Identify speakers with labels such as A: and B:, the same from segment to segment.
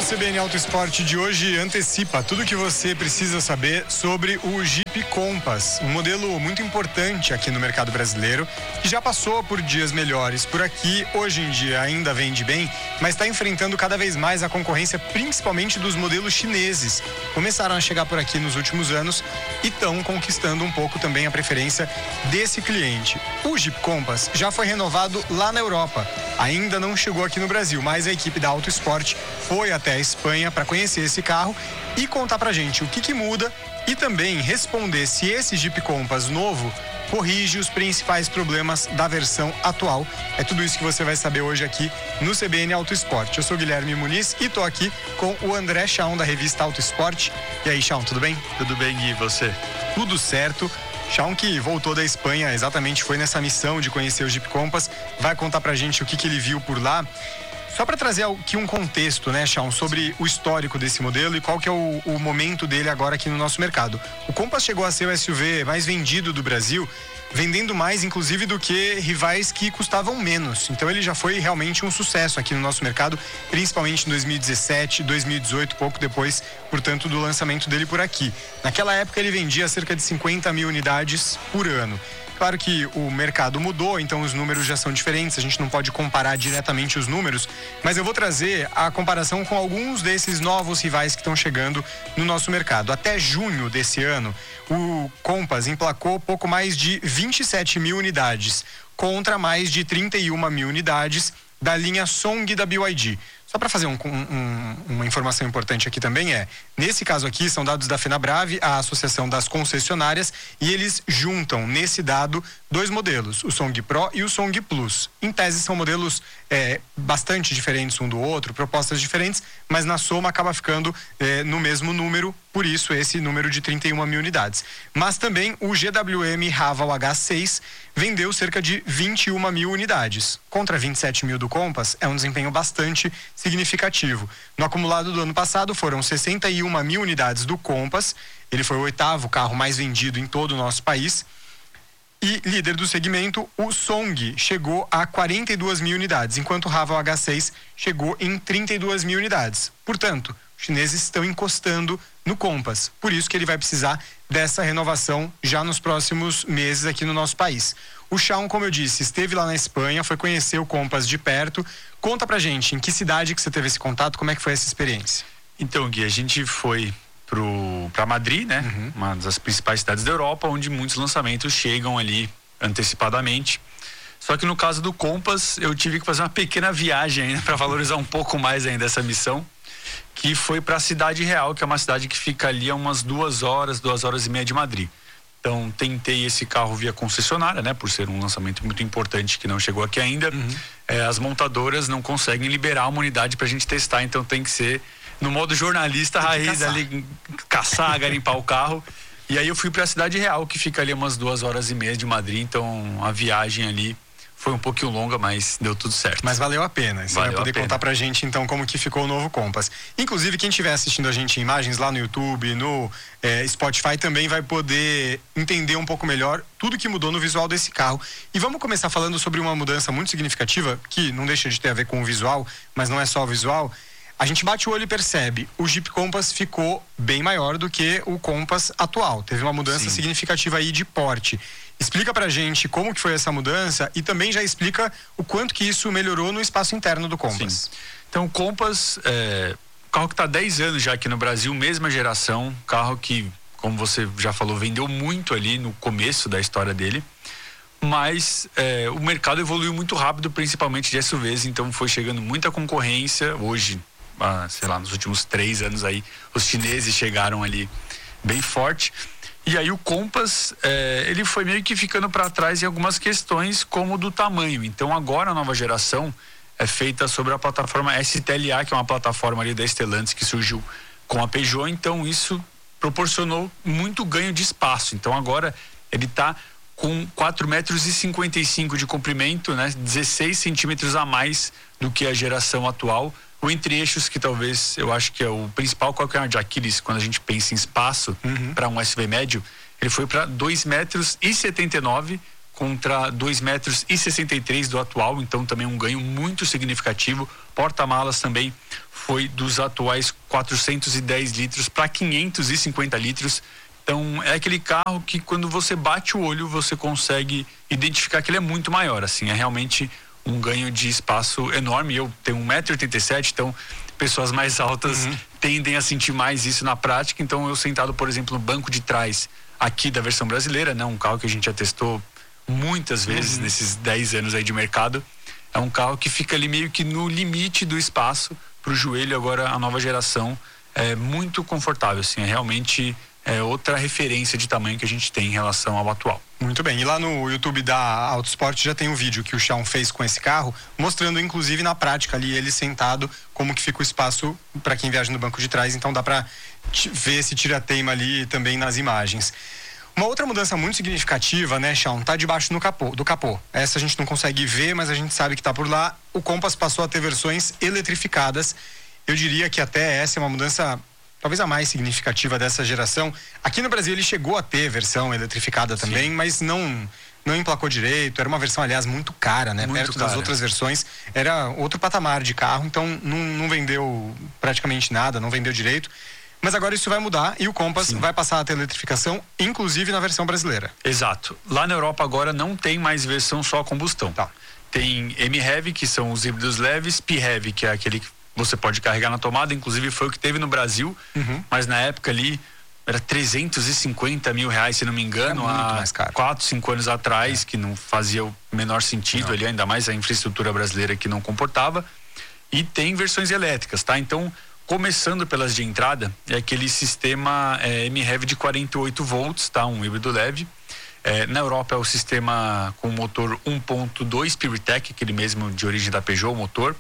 A: CBN Auto Esporte de hoje antecipa tudo o que você precisa saber sobre o Jeep Compass, um modelo muito importante aqui no mercado brasileiro, que já passou por dias melhores por aqui, hoje em dia ainda vende bem, mas está enfrentando cada vez mais a concorrência, principalmente dos modelos chineses. Começaram a chegar por aqui nos últimos anos e estão conquistando um pouco também a preferência desse cliente. O Jeep Compass já foi renovado lá na Europa, ainda não chegou aqui no Brasil, mas a equipe da Auto Esporte foi até a Espanha para conhecer esse carro e contar pra gente o que muda e também responder se esse Jeep Compass novo corrige os principais problemas da versão atual. É tudo isso que você vai saber hoje aqui no CBN Auto Esporte. Eu sou Guilherme Muniz e tô aqui com o André Chaun da revista Auto Esporte. E aí, Chaun, tudo bem?
B: Tudo bem, Gui, e você?
A: Tudo certo. Chaun, que voltou da Espanha, exatamente foi nessa missão de conhecer o Jeep Compass, vai contar pra gente o que ele viu por lá. Só para trazer aqui um contexto, né, Chaun, sobre o histórico desse modelo e qual que é o momento dele agora aqui no nosso mercado. O Compass chegou a ser o SUV mais vendido do Brasil, vendendo mais, inclusive, do que rivais que custavam menos. Então ele já foi realmente um sucesso aqui no nosso mercado, principalmente em 2017, 2018, pouco depois, portanto, do lançamento dele por aqui. Naquela época ele vendia cerca de 50 mil unidades por ano. Claro que o mercado mudou, então os números já são diferentes, a gente não pode comparar diretamente os números, mas eu vou trazer a comparação com alguns desses novos rivais que estão chegando no nosso mercado. Até junho desse ano, o Compass emplacou pouco mais de 27 mil unidades, contra mais de 31 mil unidades da linha Song da BYD. Só para fazer uma informação importante aqui também nesse caso aqui são dados da Fenabrave, a Associação das Concessionárias, e eles juntam nesse dado dois modelos, o Song Pro e o Song Plus. Em tese são modelos bastante diferentes um do outro, propostas diferentes, mas na soma acaba ficando no mesmo número, por isso esse número de 31 mil unidades. Mas também o GWM Haval H6 vendeu cerca de 21 mil unidades. Contra 27 mil do Compass, é um desempenho bastante significativo. No acumulado do ano passado foram 61 mil unidades do Compass, ele foi o 8º carro mais vendido em todo o nosso país. E líder do segmento, o Song chegou a 42 mil unidades, enquanto o Haval H6 chegou em 32 mil unidades. Portanto, os chineses estão encostando no Compass, por isso que ele vai precisar dessa renovação já nos próximos meses aqui no nosso país. O Chaun, como eu disse, esteve lá na Espanha, foi conhecer o Compass de perto. Conta pra gente, em que cidade que você teve esse contato, como é que foi essa experiência?
B: Então, Gui, a gente foi para Madrid, né? Uma das principais cidades da Europa, onde muitos lançamentos chegam ali antecipadamente. Só que no caso do Compass, eu tive que fazer uma pequena viagem ainda para valorizar um pouco mais ainda essa missão, que foi para a Cidade Real, que é uma cidade que fica ali a umas 2 horas e meia de Madrid. Então, tentei esse carro via concessionária, né? Por ser um lançamento muito importante que não chegou aqui ainda. As montadoras não conseguem liberar uma unidade pra gente testar, então tem que ser no modo jornalista raiz ali, caçar, garimpar o carro. E aí eu fui pra Cidade Real, que fica ali umas 2 horas e meia de Madrid, então a viagem ali foi um pouquinho longa, mas deu tudo certo.
A: Mas valeu a pena. Você vai poder contar pra gente, então, como que ficou o novo Compass. Inclusive, quem estiver assistindo a gente em imagens lá no YouTube, no Spotify, também vai poder entender um pouco melhor tudo que mudou no visual desse carro. E vamos começar falando sobre uma mudança muito significativa, que não deixa de ter a ver com o visual, mas não é só o visual. A gente bate o olho e percebe, o Jeep Compass ficou bem maior do que o Compass atual. Teve uma mudança significativa aí de porte. Explica pra gente como que foi essa mudança e também já explica o quanto que isso melhorou no espaço interno do Compass.
B: Sim. Então o Compass carro que está há 10 anos já aqui no Brasil, mesma geração, carro que, como você já falou, vendeu muito ali no começo da história dele. Mas o mercado evoluiu muito rápido, principalmente de SUVs, então foi chegando muita concorrência. Hoje, sei lá, nos últimos 3 anos aí, os chineses chegaram ali bem forte. E aí o Compass, ele foi meio que ficando para trás em algumas questões, como do tamanho. Então agora a nova geração é feita sobre a plataforma STLA, que é uma plataforma ali da Stellantis que surgiu com a Peugeot. Então isso proporcionou muito ganho de espaço. Então agora ele está com 4,55 metros de comprimento, né? 16 centímetros a mais do que a geração atual. O entre-eixos, que talvez eu acho que é o principal calcanhar de Aquiles quando a gente pensa em espaço para um SUV médio, ele foi para 2,79 metros contra 2,63 metros do atual, então também um ganho muito significativo. Porta-malas também foi dos atuais 410 litros para 550 litros. Então, é aquele carro que quando você bate o olho, você consegue identificar que ele é muito maior, assim, é realmente um ganho de espaço enorme. Eu tenho 1,87 m, então pessoas mais altas tendem a sentir mais isso na prática. Então, eu sentado, por exemplo, no banco de trás aqui da versão brasileira, né, um carro que a gente já testou muitas vezes nesses 10 anos aí de mercado, é um carro que fica ali meio que no limite do espaço para o joelho. Agora a nova geração é muito confortável, assim, é realmente outra referência de tamanho que a gente tem em relação ao atual.
A: Muito bem, e lá no YouTube da Autosport já tem um vídeo que o Shawn fez com esse carro, mostrando inclusive na prática ali ele sentado, como que fica o espaço para quem viaja no banco de trás. Então dá para ver esse tira-teima ali também nas imagens. Uma outra mudança muito significativa, né, Shawn, tá debaixo do capô. Essa a gente não consegue ver, mas a gente sabe que tá por lá. O Compass passou a ter versões eletrificadas. Eu diria que até essa é uma mudança talvez a mais significativa dessa geração. Aqui no Brasil ele chegou a ter versão eletrificada também, sim, mas não emplacou direito. Era uma versão, aliás, muito cara, né?
B: Muito
A: perto
B: cara.
A: Das outras versões. Era outro patamar de carro, então não vendeu praticamente nada, não vendeu direito. Mas agora isso vai mudar e o Compass vai passar a ter eletrificação, inclusive na versão brasileira.
B: Exato. Lá na Europa agora não tem mais versão só a combustão.
A: Tá.
B: Tem M-Heavy, que são os híbridos leves, P-Heavy, que é aquele que você pode carregar na tomada, inclusive foi o que teve no Brasil, mas na época ali era 350 mil reais, se não me engano, há 4, 5 anos atrás, que não fazia o menor sentido ali, ainda mais a infraestrutura brasileira que não comportava. E tem versões elétricas, tá? Então, começando pelas de entrada, é aquele sistema M-Heavy de 48 volts, tá? Um híbrido leve. Na Europa é o sistema com motor 1.2 PureTech, aquele mesmo de origem da Peugeot, o motor.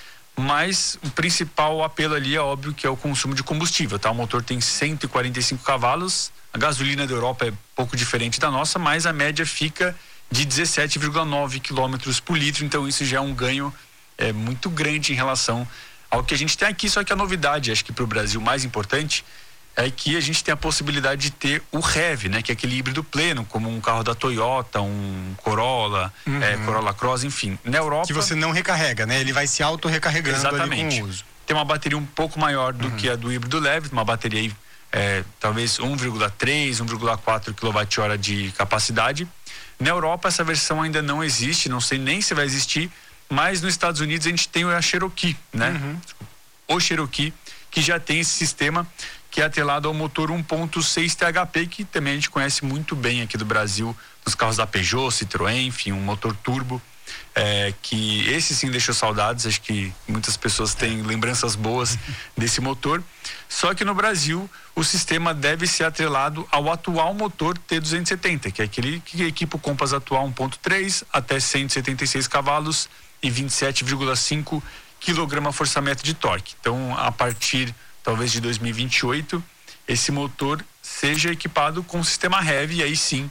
B: Mas o principal apelo ali é óbvio que é o consumo de combustível, tá? O motor tem 145 cavalos, a gasolina da Europa é pouco diferente da nossa, mas a média fica de 17,9 km por litro, então isso já é um ganho muito grande em relação ao que a gente tem aqui. Só que a novidade, acho que para o Brasil mais importante, é que a gente tem a possibilidade de ter o HEV, né? Que é aquele híbrido pleno, como um carro da Toyota, um Corolla, Corolla Cross, enfim. Na Europa...
A: Que você não recarrega, né? Ele vai se auto-recarregando ali com o uso.
B: Tem uma bateria um pouco maior do que a do híbrido leve, uma bateria aí, talvez 1,3, 1,4 kWh de capacidade. Na Europa essa versão ainda não existe, não sei nem se vai existir, mas nos Estados Unidos a gente tem a Cherokee, né? O Cherokee, que já tem esse sistema, que é atrelado ao motor 1.6 THP, que também a gente conhece muito bem aqui do Brasil, nos carros da Peugeot, Citroën, enfim, um motor turbo, que esse sim deixou saudades. Acho que muitas pessoas têm lembranças boas desse motor. Só que no Brasil o sistema deve ser atrelado ao atual motor T270, que é aquele que equipa o Compass atual 1.3 até 176 cavalos e 27,5 kgfm de torque. Então, a partir talvez de 2028, esse motor seja equipado com o sistema HEV, e aí sim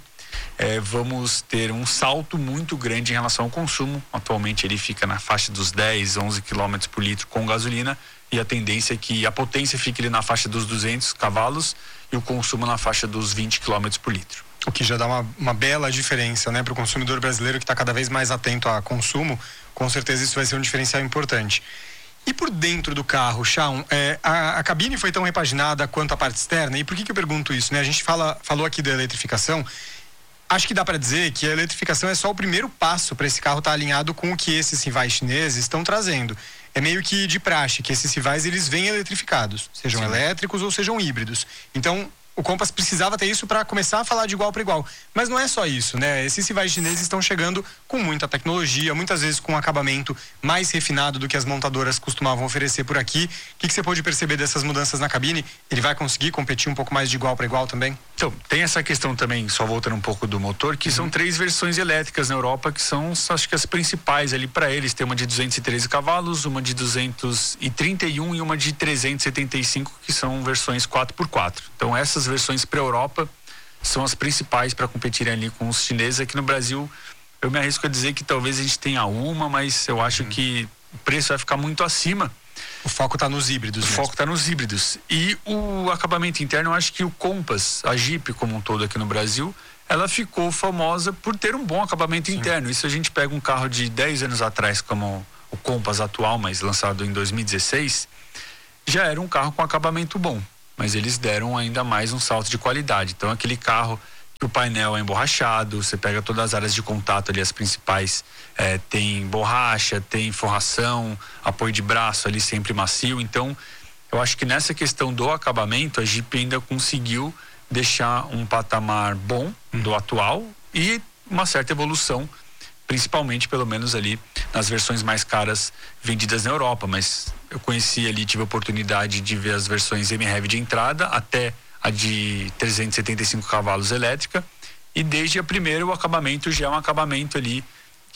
B: vamos ter um salto muito grande em relação ao consumo. Atualmente ele fica na faixa dos 10, 11 km por litro com gasolina, e a tendência é que a potência fique ali na faixa dos 200 cavalos e o consumo na faixa dos 20 km por litro.
A: O que já dá uma bela diferença, né, para o consumidor brasileiro que está cada vez mais atento a consumo. Com certeza isso vai ser um diferencial importante. E por dentro do carro, Shawn, a cabine foi tão repaginada quanto a parte externa? E por que eu pergunto isso, né? A gente falou aqui da eletrificação. Acho que dá para dizer que a eletrificação é só o primeiro passo para esse carro estar alinhado com o que esses rivais chineses estão trazendo. É meio que de praxe que esses rivais eles vêm eletrificados, sejam elétricos ou sejam híbridos. Então, o Compass precisava ter isso para começar a falar de igual para igual. Mas não é só isso, né? Esses rivais chineses estão chegando com muita tecnologia, muitas vezes com um acabamento mais refinado do que as montadoras costumavam oferecer por aqui. O que você pode perceber dessas mudanças na cabine? Ele vai conseguir competir um pouco mais de igual para igual também?
B: Então, tem essa questão também, só voltando um pouco do motor, que são 3 versões elétricas na Europa, que são, acho que as principais ali para eles. Tem uma de 213 cavalos, uma de 231 e uma de 375, que são versões 4x4. Então, essas versões para a Europa são as principais para competirem ali com os chineses. Aqui no Brasil, eu me arrisco a dizer que talvez a gente tenha uma, mas eu acho que o preço vai ficar muito acima.
A: O foco está nos híbridos.
B: O foco está nos híbridos. E o acabamento interno, eu acho que o Compass, a Jeep como um todo aqui no Brasil, ela ficou famosa por ter um bom acabamento interno. E se a gente pega um carro de 10 anos atrás, como o Compass atual, mas lançado em 2016, já era um carro com acabamento bom, mas eles deram ainda mais um salto de qualidade. Então aquele carro que o painel é emborrachado, você pega todas as áreas de contato ali, as principais, tem borracha, tem forração, apoio de braço ali sempre macio. Então eu acho que nessa questão do acabamento a Jeep ainda conseguiu deixar um patamar bom do atual e uma certa evolução, principalmente pelo menos ali nas versões mais caras vendidas na Europa. Mas eu conheci ali, tive a oportunidade de ver as versões M-Heavy de entrada até a de 375 cavalos elétrica, e desde a primeira o acabamento já é um acabamento ali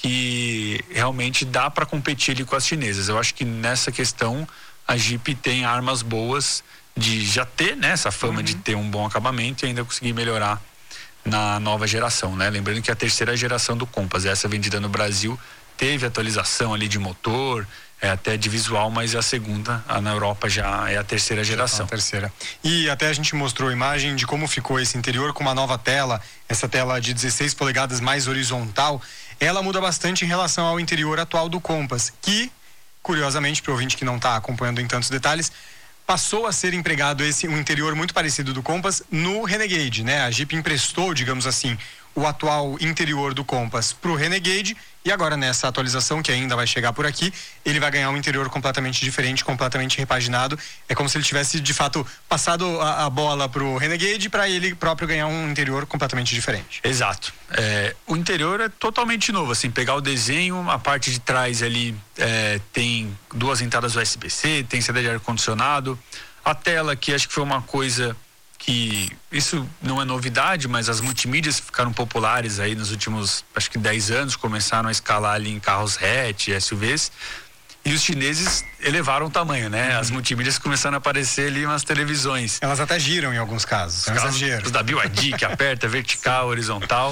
B: que realmente dá para competir ali com as chinesas. Eu acho que nessa questão a Jeep tem armas boas de já ter, né, essa fama de ter um bom acabamento e ainda conseguir melhorar na nova geração, né? Lembrando que a terceira geração do Compass, essa vendida no Brasil, teve atualização ali de motor, até de visual, mas a segunda, na Europa, já é a terceira geração.
A: A terceira. E até a gente mostrou a imagem de como ficou esse interior com uma nova tela, essa tela de 16 polegadas mais horizontal. Ela muda bastante em relação ao interior atual do Compass, que, curiosamente, para o ouvinte que não está acompanhando em tantos detalhes, passou a ser empregado um interior muito parecido do Compass no Renegade, né? A Jeep emprestou, digamos assim, o atual interior do Compass para o Renegade, e agora nessa atualização que ainda vai chegar por aqui, ele vai ganhar um interior completamente diferente, completamente repaginado. É como se ele tivesse de fato passado a bola para o Renegade para ele próprio ganhar um interior completamente diferente.
B: Exato. O interior é totalmente novo, assim, pegar o desenho, a parte de trás ali tem 2 entradas USB-C, tem saída de ar-condicionado, a tela que acho que foi uma coisa que isso não é novidade, mas as multimídias ficaram populares aí nos últimos, acho que 10 anos, começaram a escalar ali em carros hatch, SUVs, e os chineses elevaram o tamanho, né? As multimídias começaram a aparecer ali umas televisões.
A: Elas até giram em alguns casos.
B: Os da BYD, que aperta vertical, horizontal,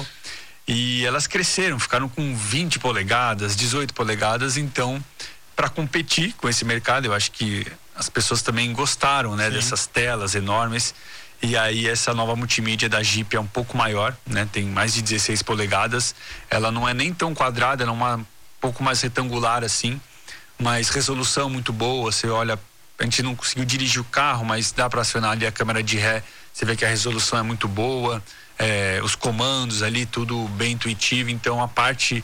B: e elas cresceram, ficaram com 20 polegadas, 18 polegadas, então, para competir com esse mercado, eu acho que as pessoas também gostaram, né? Dessas telas enormes. E aí essa nova multimídia da Jeep é um pouco maior, né? Tem mais de 16 polegadas. Ela não é nem tão quadrada, ela é um pouco mais retangular assim, mas resolução muito boa. Você olha, a gente não conseguiu dirigir o carro, mas dá para acionar ali a câmera de ré. Você vê que a resolução é muito boa, os comandos ali, tudo bem intuitivo. Então a parte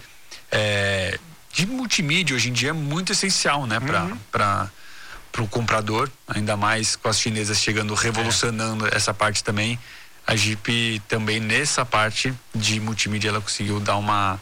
B: de multimídia hoje em dia é muito essencial, né? Para o comprador, ainda mais com as chinesas chegando, revolucionando essa parte também. A Jeep também nessa parte de multimídia ela conseguiu dar uma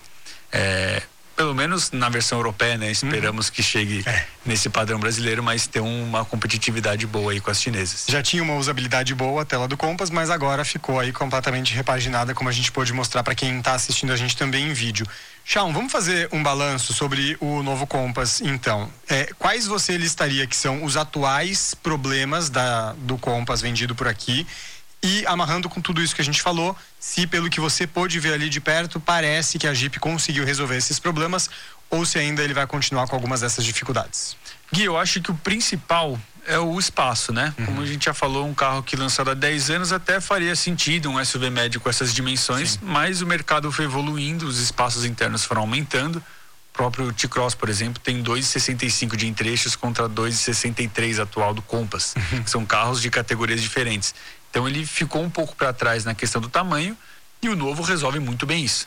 B: pelo menos na versão europeia, né? Esperamos que chegue nesse padrão brasileiro, mas ter uma competitividade boa aí com as chinesas.
A: Já tinha uma usabilidade boa a tela do Compass, mas agora ficou aí completamente repaginada, como a gente pôde mostrar para quem está assistindo a gente também em vídeo. Shaun, vamos fazer um balanço sobre o novo Compass, então. Quais você listaria que são os atuais problemas do Compass vendido por aqui? E amarrando com tudo isso que a gente falou, se pelo que você pôde ver ali de perto, parece que a Jeep conseguiu resolver esses problemas, ou se ainda ele vai continuar com algumas dessas dificuldades.
B: Gui, eu acho que o principal é o espaço, né? Como a gente já falou, um carro que lançado há 10 anos até faria sentido, um SUV médio com essas dimensões, mas o mercado foi evoluindo, os espaços internos foram aumentando. O próprio T-Cross, por exemplo, tem 2,65 de entrechos contra 2,63 atual do Compass. São carros de categorias diferentes. Então ele ficou um pouco para trás na questão do tamanho, e o novo resolve muito bem isso.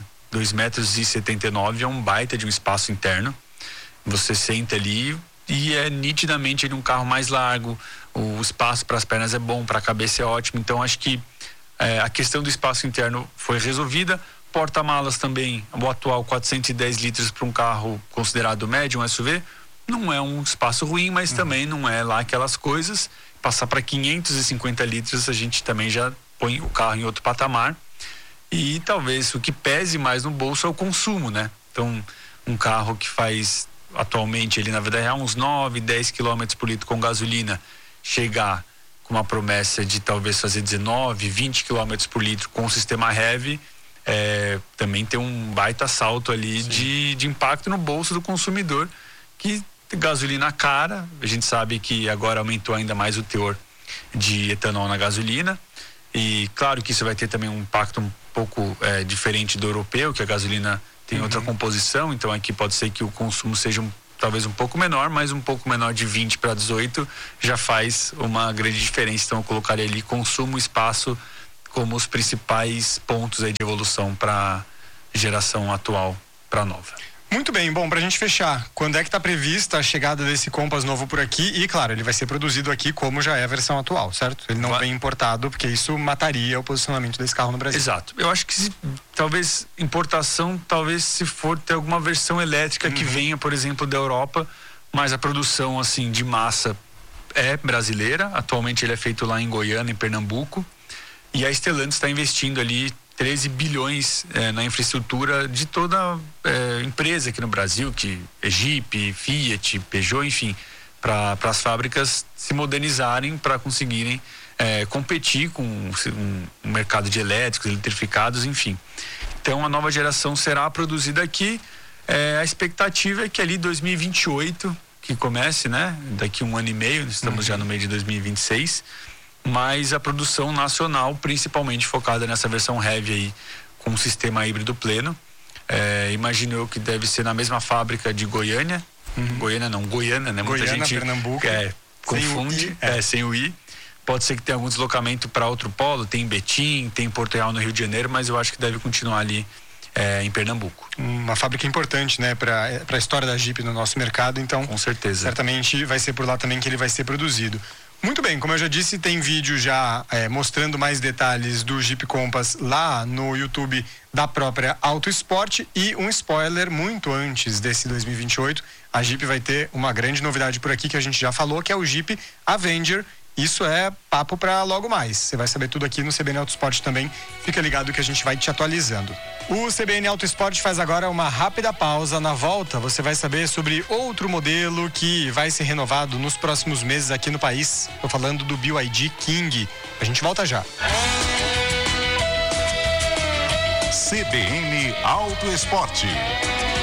B: 2,79 metros é um baita de um espaço interno. Você senta ali e é nitidamente ele um carro mais largo, o espaço para as pernas é bom, para a cabeça é ótimo. Então acho que a questão do espaço interno foi resolvida. Porta-malas também, o atual 410 litros para um carro considerado médio, um SUV, não é um espaço ruim, mas também não é lá aquelas coisas. Passar para 550 litros, a gente também já põe o carro em outro patamar. E talvez o que pese mais no bolso é o consumo, né? Então, um carro que faz atualmente, ele na vida real, uns 9, 10 km por litro com gasolina, chegar com uma promessa de talvez fazer 19, 20 km por litro com o sistema heavy, também tem um baita salto ali de impacto no bolso do consumidor, que gasolina cara, a gente sabe que agora aumentou ainda mais o teor de etanol na gasolina, e claro que isso vai ter também um impacto um pouco diferente do europeu, que a gasolina tem outra composição, então aqui pode ser que o consumo seja talvez um pouco menor, mas um pouco menor de 20 para 18 já faz uma grande diferença. Então eu colocaria ali consumo, espaço como os principais pontos aí de evolução para geração atual para nova.
A: Muito bem, bom, pra gente fechar, quando é que está prevista a chegada desse Compass novo por aqui? E claro, ele vai ser produzido aqui como já é a versão atual, certo? Ele não vem importado, porque isso mataria o posicionamento desse carro no Brasil.
B: Exato. Eu acho que talvez importação, talvez se for ter alguma versão elétrica que venha, por exemplo, da Europa, mas a produção assim de massa é brasileira. Atualmente ele é feito lá em Goiânia, em Pernambuco, e a Stellantis está investindo ali 13 bilhões na infraestrutura de toda empresa aqui no Brasil, que é Jeep, Fiat, Peugeot, enfim, para as fábricas se modernizarem para conseguirem competir com um mercado de elétricos, eletrificados, enfim. Então a nova geração será produzida aqui. A expectativa é que ali 2028 que comece, né? Daqui 1 ano e meio, estamos já no meio de 2026. Mas a produção nacional, principalmente focada nessa versão heavy aí, com um sistema híbrido pleno. Imagino eu que deve ser na mesma fábrica de Goiânia. Goiânia, né?
A: Goiânia,
B: muita gente
A: Pernambuco.
B: Confunde, sem o I. Pode ser que tenha algum deslocamento para outro polo, tem em Betim, tem em Porto Real, no Rio de Janeiro, mas eu acho que deve continuar ali em Pernambuco.
A: Uma fábrica importante, né, para a história da Jeep no nosso mercado, então
B: com certeza.
A: Certamente vai ser por lá também que ele vai ser produzido. Muito bem, como eu já disse, tem vídeo já mostrando mais detalhes do Jeep Compass lá no YouTube da própria Auto Sport, e um spoiler muito antes desse 2028, a Jeep vai ter uma grande novidade por aqui que a gente já falou, que é o Jeep Avenger. Isso é papo para logo mais. Você vai saber tudo aqui no CBN Auto Sport também. Fica ligado que a gente vai te atualizando. O CBN Auto Sport faz agora uma rápida pausa. Na volta, você vai saber sobre outro modelo que vai ser renovado nos próximos meses aqui no país. Estou falando do BYD King. A gente volta já.
C: CBN Auto Esporte.